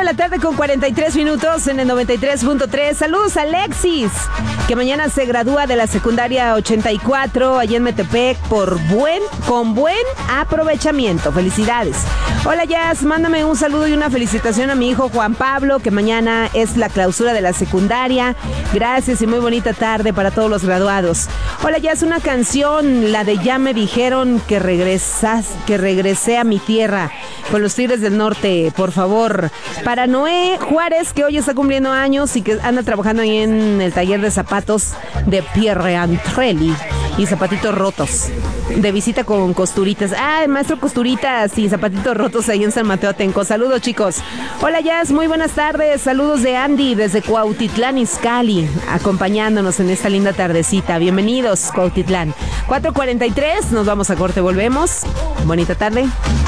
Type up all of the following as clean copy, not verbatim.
de la tarde con 43 minutos en el 93.3. Saludos a Alexis, que mañana se gradúa de la secundaria 84 allá en Metepec con buen aprovechamiento. Felicidades. Hola Jazz, mándame un saludo y una felicitación a mi hijo Juan Pablo, que mañana es la clausura de la secundaria. Gracias y muy bonita tarde para todos los graduados. Hola Jazz, una canción, la de Ya me dijeron que regresé a mi tierra, con los Tigres del Norte, por favor. Para Noé Juárez, que hoy está cumpliendo años y que anda trabajando ahí en el taller de zapatos de Pierre Antrelli y zapatitos rotos, de visita con costuritas. El maestro Costuritas y zapatitos rotos ahí en San Mateo Atenco. Saludos, chicos. Hola Jazz, muy buenas tardes. Saludos de Andy desde Cuautitlán Izcalli, acompañándonos en esta linda tardecita. Bienvenidos, Cuautitlán. 4:43, nos vamos a corte, volvemos. Bonita tarde.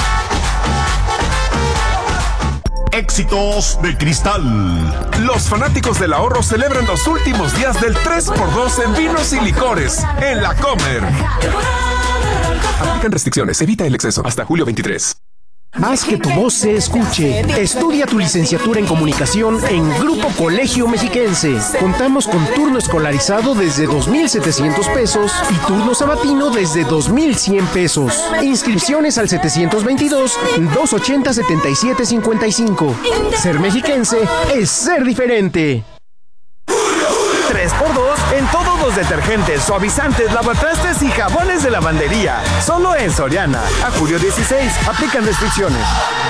Éxitos de Cristal. Los fanáticos del ahorro celebran los últimos días del 3x2 en vinos y licores en La Comer. Aplican restricciones, evita el exceso. Hasta julio 23. Haz que tu voz se escuche. Estudia tu licenciatura en comunicación en Grupo Colegio Mexiquense. Contamos con turno escolarizado desde 2,700 pesos y turno sabatino desde 2,100 pesos. Inscripciones al 722-280-7755. Ser mexiquense es ser diferente. 3x2 en todos los detergentes, suavizantes, lavatrastes y jabones de lavandería. Solo en Soriana. A julio 16. Aplican restricciones.